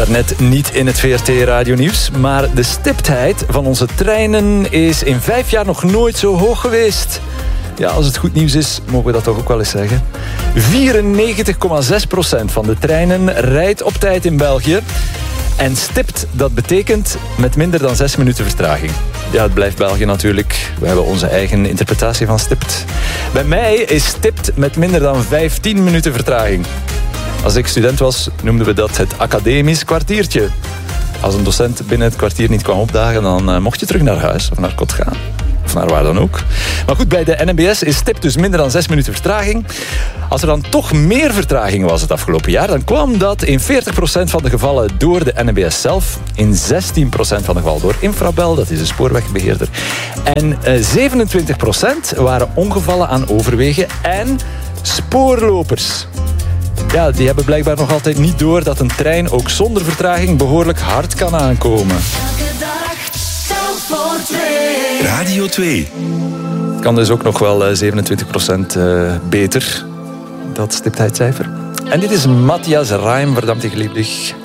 Daarnet niet in het VRT Radio Nieuws, maar de stiptheid van onze treinen is in 5 jaar nog nooit zo hoog geweest. Ja, als het goed nieuws is, mogen we dat toch ook wel eens zeggen. 94,6% van de treinen rijdt op tijd in België. En stipt, dat betekent met minder dan 6 minuten vertraging. Ja, het blijft België natuurlijk. We hebben onze eigen interpretatie van stipt. Bij mij is stipt met minder dan 15 minuten vertraging. Als ik student was, noemden we dat het academisch kwartiertje. Als een docent binnen het kwartier niet kwam opdagen, dan mocht je terug naar huis of naar kot gaan. Of naar waar dan ook. Maar goed, bij de NMBS is stipt dus minder dan 6 minuten vertraging. Als er dan toch meer vertraging was het afgelopen jaar, dan kwam dat in 40% van de gevallen door de NMBS zelf. In 16% van de gevallen door Infrabel, dat is de spoorwegbeheerder. En 27% waren ongevallen aan overwegen en spoorlopers. Ja, die hebben blijkbaar nog altijd niet door dat een trein ook zonder vertraging behoorlijk hard kan aankomen. Elke dag telt voor 2. Radio 2. Het kan dus ook nog wel 27% beter, dat stiptheidscijfer. En dit is Matthias Reim, verdammt geliebdig.